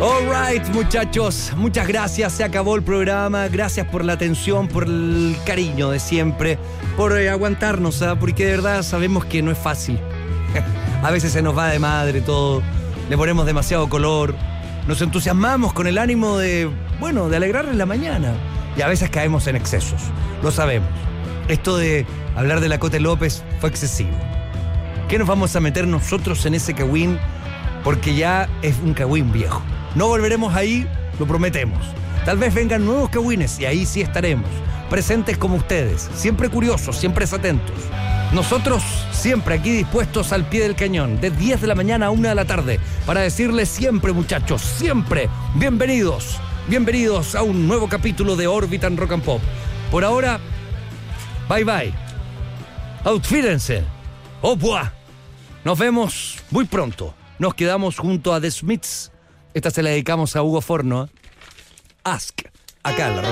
All right, muchachos, muchas gracias, se acabó el programa, gracias por la atención, por el cariño de siempre, por aguantarnos, ¿eh? Porque de verdad sabemos que no es fácil. A veces se nos va de madre todo, le ponemos demasiado color, nos entusiasmamos con el ánimo de alegrarles la mañana, y a veces caemos en excesos, lo sabemos. Esto de hablar de la Cote López fue excesivo. ¿Qué nos vamos a meter nosotros en ese cagüín? Porque ya es un cagüín viejo. No volveremos ahí, lo prometemos. Tal vez vengan nuevos cagüines y ahí sí estaremos, presentes como ustedes, siempre curiosos, siempre atentos. Nosotros siempre aquí dispuestos al pie del cañón, de 10 de la mañana a 1 de la tarde, para decirles siempre, muchachos, siempre, bienvenidos a un nuevo capítulo de Órbita en Rock and Pop. Por ahora, bye bye. Ausfídense. Au revoir. Nos vemos muy pronto. Nos quedamos junto a The Smiths. Esta se la dedicamos a Hugo Forno. Ask, acá en la